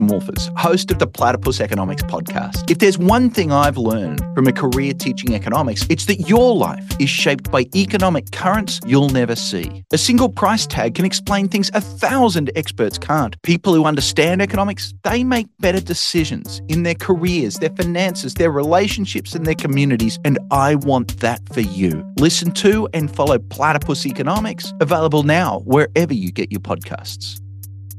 Morphers, host of the Platypus Economics podcast. If there's one thing I've learned from a career teaching economics, it's that your life is shaped by economic currents you'll never see. A single price tag can explain things 1,000 experts can't. People who understand economics, they make better decisions in their careers, their finances, their relationships, and their communities, and I want that for you. Listen to and follow Platypus Economics, available now wherever you get your podcasts.